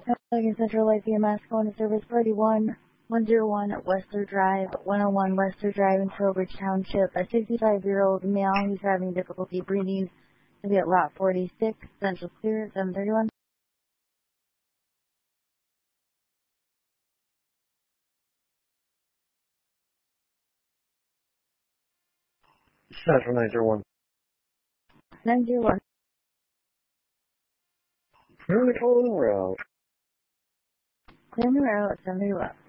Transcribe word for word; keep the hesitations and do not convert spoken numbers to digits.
Again, Central Light B M S going to service party one, one oh one Wester Drive, one oh one Wester Drive in Trowbridge Township. A sixty-five-year-old male who's having difficulty breathing to be at lot forty-six, Central Clear, seven thirty-one. Central nine zero one. nine oh one. Clear the route. Clear the route, seven thirty-one.